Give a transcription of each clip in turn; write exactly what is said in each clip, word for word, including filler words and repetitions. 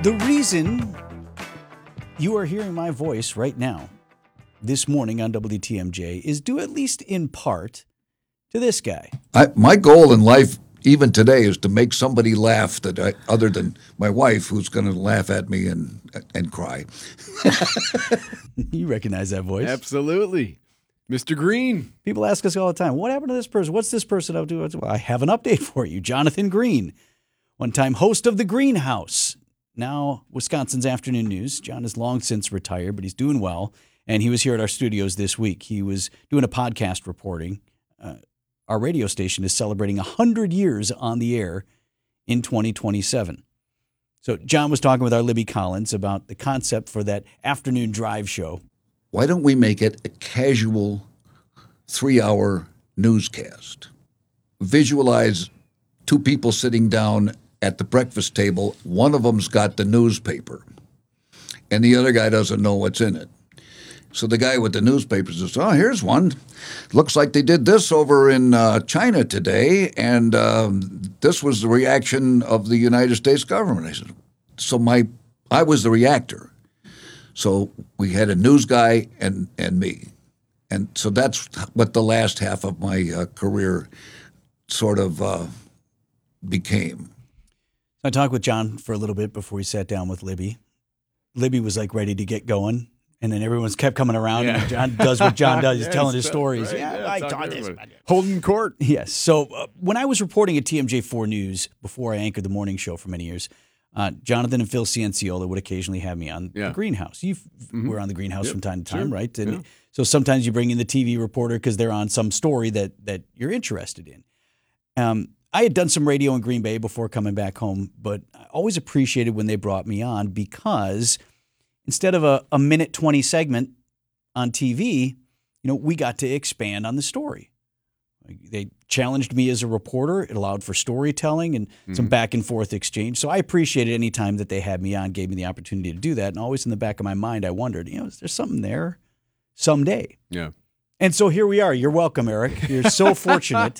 The reason you are hearing my voice right now, this morning on W T M J, is due at least in part to this guy. I, my goal in life, even today, is to make somebody laugh that I, other than my wife, who's going to laugh at me and and cry. You recognize that voice? Absolutely. Mister Green. People ask us all the time, what happened to this person? What's this person up to? Well, I have an update for you. Jonathan Green, one-time host of The Greenhouse, now Wisconsin's Afternoon News. John is long since retired, but he's doing well. And he was here at our studios this week. He was doing a podcast reporting. Uh, our radio station is celebrating one hundred years on the air in twenty twenty-seven. So John was talking with our Libby Collins about the concept for that afternoon drive show. Why don't we make it a casual three-hour newscast? Visualize two people sitting down at the breakfast table. One of them's got the newspaper, and the other guy doesn't know what's in it. So the guy with the newspaper says, oh, here's one. Looks like they did this over in uh, China today, and um, this was the reaction of the United States government. I said, so my, I was the reactor. So we had a news guy and, and me. And so that's what the last half of my uh, career sort of uh, became. I talked with John for a little bit before he sat down with Libby. Libby was like ready to get going. And then everyone's kept coming around, yeah. and John does what John does. He's yeah, telling his stories. Right, yeah, yeah, I taught this. Holding court. Yes. So uh, when I was reporting at T M J four News, before I anchored the morning show for many years, uh, Jonathan and Phil Cianciola would occasionally have me on yeah. the Greenhouse. You mm-hmm. were on the Greenhouse yep. from time to time, sure. right? And yeah. so sometimes you bring in the T V reporter because they're on some story that that you're interested in. Um, I had done some radio in Green Bay before coming back home, but I always appreciated when they brought me on because instead of a, a minute twenty segment on T V, you know, we got to expand on the story. They challenged me as a reporter. It allowed for storytelling and mm-hmm. some back and forth exchange. So I appreciated any time that they had me on, gave me the opportunity to do that. And always in the back of my mind, I wondered, you know, is there something there someday? Yeah. And so here we are. You're welcome, Eric. You're so fortunate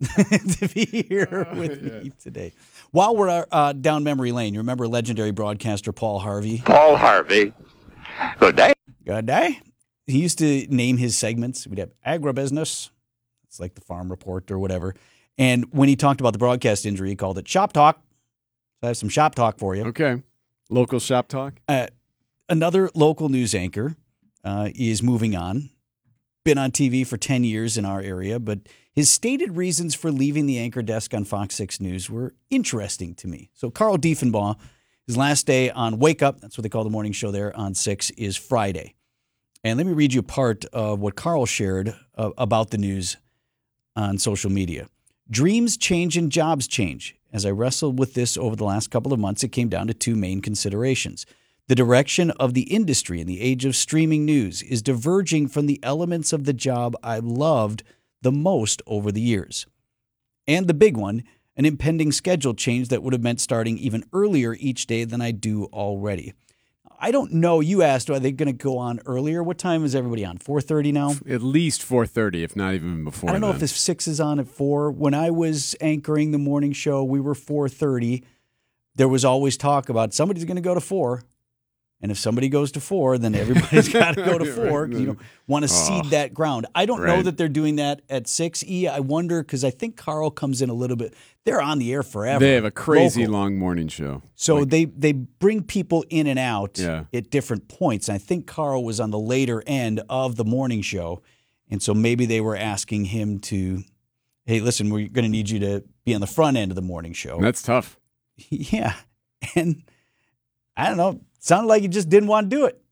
to be here with yeah. me today. While we're uh, down memory lane, you remember legendary broadcaster Paul Harvey? Paul Harvey. Good day. Good day. He used to name his segments. We'd have agribusiness. It's like the farm report or whatever. And when he talked about the broadcast injury, he called it shop talk. So I have some shop talk for you. Okay. Local shop talk. Uh, another local news anchor uh, is moving on. Been on T V for ten years in our area, but his stated reasons for leaving the anchor desk on Fox six News were interesting to me. So Carl Diefenbaugh, his last day on Wake Up, that's what they call the morning show there on six, is Friday. And let me read you part of what Carl shared uh, about the news on social media. Dreams change and jobs change. As I wrestled with this over the last couple of months, it came down to two main considerations. The direction of the industry in the age of streaming news is diverging from the elements of the job I loved the most over the years. And the big one, an impending schedule change that would have meant starting even earlier each day than I do already. I don't know. You asked, are they going to go on earlier? What time is everybody on? four thirty now? At least four thirty, if not even before I don't know then. if the six is on at four. When I was anchoring the morning show, we were four thirty. There was always talk about somebody's going to go to four. And if somebody goes to four, then everybody's got to go to four because you don't want to seed that ground. I don't right. know that they're doing that at six E. I wonder because I think Carl comes in a little bit. They're on the air forever. They have a crazy local. long morning show. So like, they, they bring people in and out yeah. at different points. And I think Carl was on the later end of the morning show. And so maybe they were asking him to, hey, listen, we're going to need you to be on the front end of the morning show. That's tough. Yeah. And I don't know. Sounded like he just didn't want to do it.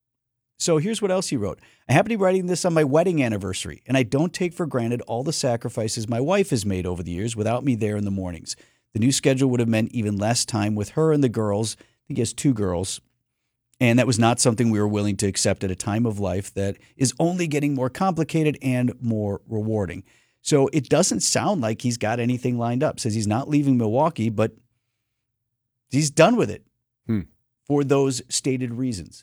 So here's what else he wrote. I happen to be writing this on my wedding anniversary, and I don't take for granted all the sacrifices my wife has made over the years without me there in the mornings. The new schedule would have meant even less time with her and the girls. I think he has two girls. And that was not something we were willing to accept at a time of life that is only getting more complicated and more rewarding. So it doesn't sound like he's got anything lined up. Says he's not leaving Milwaukee, but he's done with it. Hmm. For those stated reasons.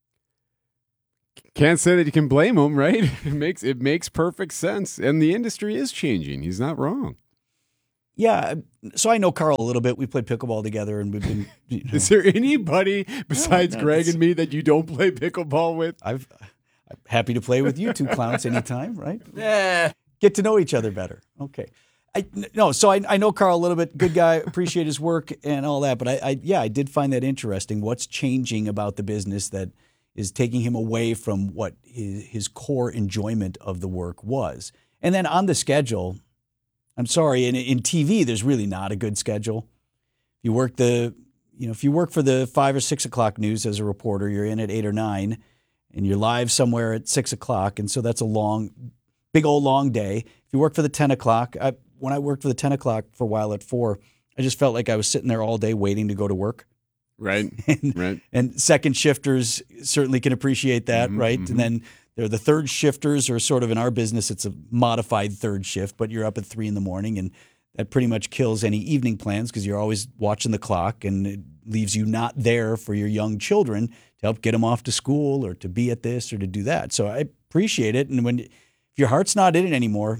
Can't say that you can blame him, right? It makes it makes perfect sense. And the industry is changing. He's not wrong. Yeah, so I know Carl a little bit. We played pickleball together, and we've been. You know, Is there anybody besides no, Greg it's- and me that you don't play pickleball with? I've, I'm happy to play with you two clowns anytime, right? Yeah. Get to know each other better. Okay. I, no, so I, I know Carl a little bit. Good guy. Appreciate his work and all that. But I, I, yeah, I did find that interesting. What's changing about the business that is taking him away from what his, his core enjoyment of the work was? And then on the schedule, I'm sorry, in, in T V, there's really not a good schedule. If you work the, you know, if you work for the five or six o'clock news as a reporter, you're in at eight or nine, and you're live somewhere at six o'clock, and so that's a long, big old long day. If you work for the ten o'clock, I, when I worked for the ten o'clock for a while at four, I just felt like I was sitting there all day waiting to go to work. Right, and, right. And second shifters certainly can appreciate that, Mm-hmm, right? mm-hmm. And then there are the third shifters, or sort of in our business, it's a modified third shift, but you're up at three in the morning, and that pretty much kills any evening plans because you're always watching the clock, and it leaves you not there for your young children to help get them off to school or to be at this or to do that. So I appreciate it. And when if your heart's not in it anymore,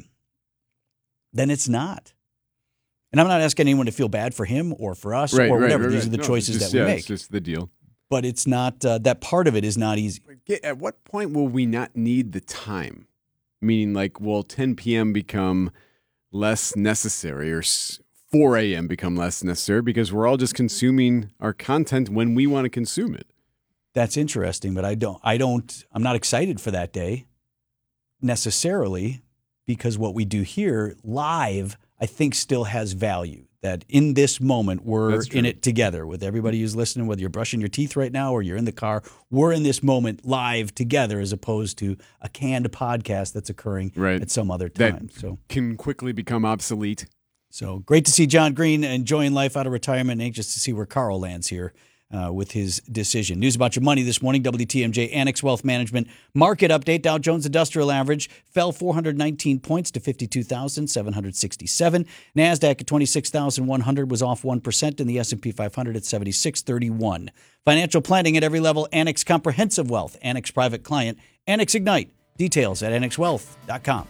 then it's not. And I'm not asking anyone to feel bad for him or for us Right, or right, whatever. right, These right. are the No, choices just- that we yeah, make. It's just the deal. But it's not uh, that part of it is not easy. At what point will we not need the time? Meaning, like, will ten p.m. become less necessary, or four a.m. become less necessary because we're all just consuming our content when we want to consume it? That's interesting, but I don't. I don't. I'm not excited for that day necessarily, because what we do here live, I think, still has value. That in this moment, we're That's true. in it together with everybody who's listening, whether you're brushing your teeth right now or you're in the car. We're in this moment live together, as opposed to a canned podcast that's occurring Right. at some other That time. So, can quickly become obsolete. so great to see John Green enjoying life out of retirement, and anxious to see where Carl lands here uh, with his decision. News about your money this morning, W T M J Annex Wealth Management Market Update. Dow Jones Industrial Average fell four hundred nineteen points to fifty-two thousand seven hundred sixty-seven. NASDAQ at twenty-six thousand one hundred was off one percent, and the S and P five hundred at seventy-six thirty-one. Financial planning at every level, Annex Comprehensive Wealth, Annex Private Client, Annex Ignite. Details at annex wealth dot com.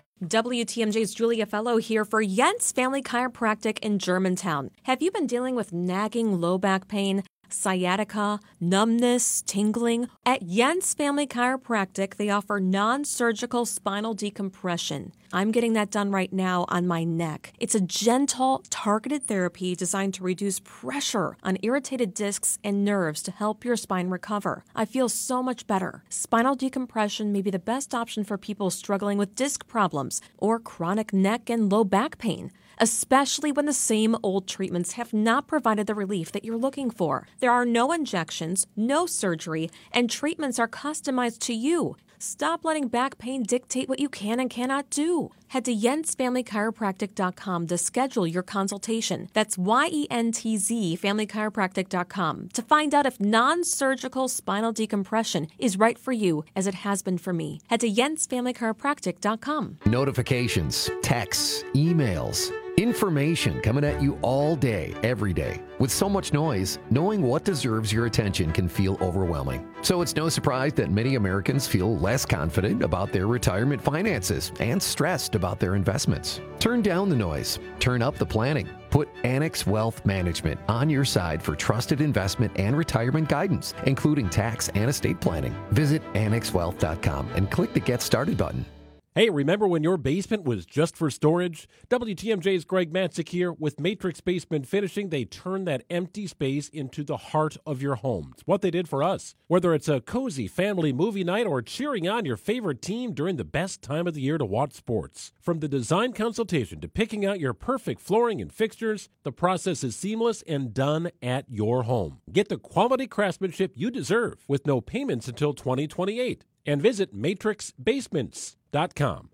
W T M J's Julia Fellow here for Jens Family Chiropractic in Germantown. Have you been dealing with nagging low back pain, sciatica, numbness, tingling? At Jens Family Chiropractic, they offer non-surgical spinal decompression. I'm getting that done right now on my neck. It's a gentle, targeted therapy designed to reduce pressure on irritated discs and nerves to help your spine recover. I feel so much better. Spinal decompression may be the best option for people struggling with disc problems or chronic neck and low back pain, especially when the same old treatments have not provided the relief that you're looking for. There are no injections, no surgery, and treatments are customized to you. Stop letting back pain dictate what you can and cannot do. Head to jens family chiropractic dot com to schedule your consultation. That's Y E N T Z family chiropractic dot com to find out if non-surgical spinal decompression is right for you, as it has been for me. Head to jens family chiropractic dot com. Notifications, texts, emails, information coming at you all day, every day. With so much noise, knowing what deserves your attention can feel overwhelming. So it's no surprise that many Americans feel less confident about their retirement finances and stressed about their investments. Turn down the noise. Turn up the planning. Put Annex Wealth Management on your side for trusted investment and retirement guidance, including tax and estate planning. Visit annex wealth dot com and click the Get Started button. Hey, remember when your basement was just for storage? W T M J's Greg Matzik here. With Matrix Basement Finishing, they turn that empty space into the heart of your home. It's what they did for us. Whether it's a cozy family movie night or cheering on your favorite team during the best time of the year to watch sports. From the design consultation to picking out your perfect flooring and fixtures, the process is seamless and done at your home. Get the quality craftsmanship you deserve with no payments until twenty twenty-eight. And visit matrix basements dot com.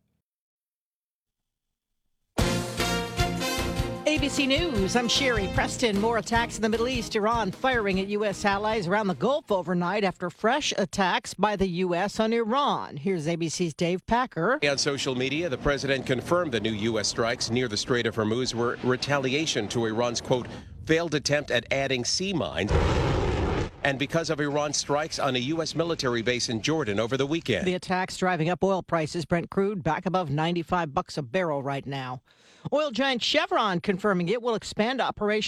A B C News, I'm Sherry Preston. More attacks in the Middle East. Iran firing at U S allies around the Gulf overnight after fresh attacks by the U S on Iran. Here's A B C's Dave Packer. On social media, the president confirmed the new U S strikes near the Strait of Hormuz were retaliation to Iran's, quote, failed attempt at adding sea mines. and because of Iran's strikes on a U S military base in Jordan over the weekend. The attacks driving up oil prices. Brent crude back above ninety-five bucks a barrel right now. Oil giant Chevron confirming it will expand operations